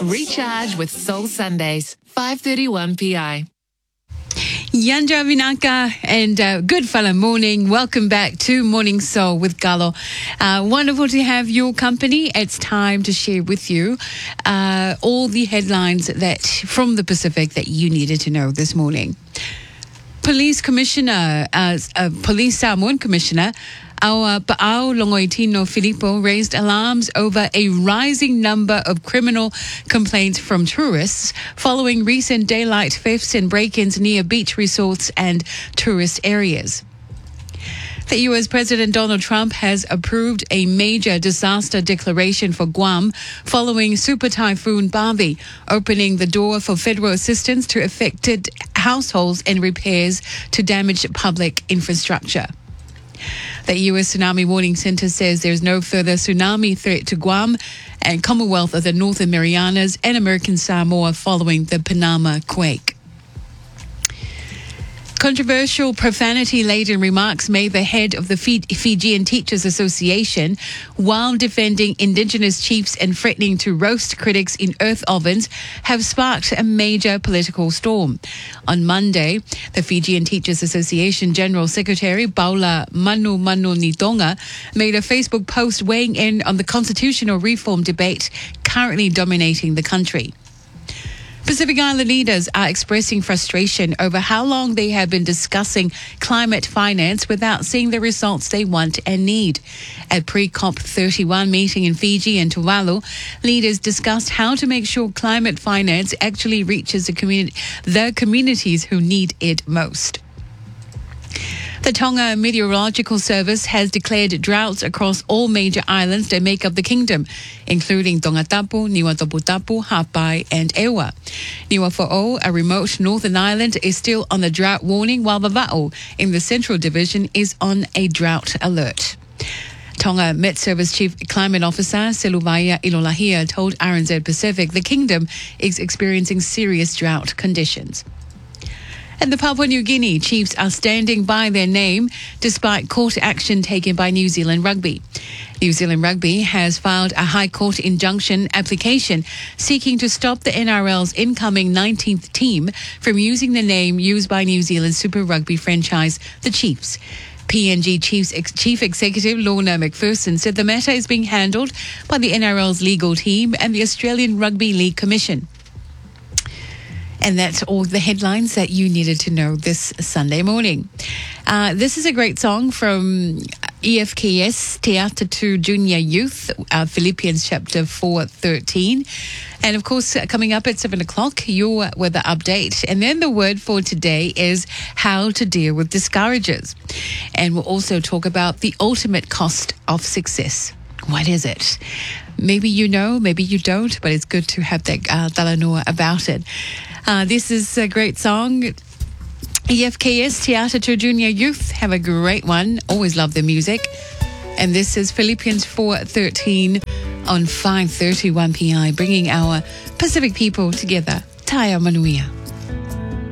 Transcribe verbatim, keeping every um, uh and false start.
Recharge with Soul Sundays, five thirty-one p m. Yanja Vinaka and uh, good fella morning. Welcome back to Morning Soul with Galo. Uh, wonderful to have your company. It's time to share with you uh, all the headlines that from the Pacific that you needed to know this morning. Police Commissioner, uh, uh, Police Samoan Commissioner, our Pa'ao Longoitino Filippo raised alarms over a rising number of criminal complaints from tourists following recent daylight thefts and break-ins near beach resorts and tourist areas. The U S President Donald Trump has approved a major disaster declaration for Guam following Super Typhoon Barbie, opening the door for federal assistance to affected households and repairs to damaged public infrastructure. The U S Tsunami Warning Center says there's no further tsunami threat to Guam and Commonwealth of the Northern Marianas and American Samoa following the Panama quake. Controversial profanity-laden remarks made the head of the Fijian Teachers Association while defending Indigenous chiefs and threatening to roast critics in earth ovens have sparked a major political storm. On Monday, the Fijian Teachers Association General Secretary Paula Manu Manu Nitonga made a Facebook post weighing in on the constitutional reform debate currently dominating the country. Pacific Island leaders are expressing frustration over how long they have been discussing climate finance without seeing the results they want and need. At pre-COP thirty-one meeting in Fiji and Tuvalu, leaders discussed how to make sure climate finance actually reaches the, communi- the communities who need it most. The Tonga Meteorological Service has declared droughts across all major islands that make up the kingdom, including Tongatapu, Niuatopu-Tapu, Hapai, and Ewa. Niuafo'ou, a remote northern island, is still on a drought warning, while Vava'u in the Central Division is on a drought alert. Tonga Met Service Chief Climate Officer Seluvaya Ilolahia told R N Z Pacific the kingdom is experiencing serious drought conditions. And the Papua New Guinea Chiefs are standing by their name despite court action taken by New Zealand Rugby. New Zealand Rugby has filed a High Court injunction application seeking to stop the N R L's incoming nineteenth team from using the name used by New Zealand Super Rugby franchise, the Chiefs. P N G Chiefs ex- Chief Executive Lorna McPherson said the matter is being handled by the N R L's legal team and the Australian Rugby League Commission. And that's all the headlines that you needed to know this Sunday morning. Uh, this is a great song from E F K S, Teatro to Junior Youth, uh, Philippians chapter four thirteen. And of course, coming up at seven o'clock, your weather update. And then the word for today is how to deal with discouragers. And we'll also talk about the ultimate cost of success. What is it? Maybe you know, maybe you don't, but it's good to have that uh, talanoa about it. Uh, this is a great song. E F K S, Teatro to Junior Youth. Have a great one. Always love the music. And this is Philippians four thirteen on five thirty-one p m, bringing our Pacific people together. Taya Manuia.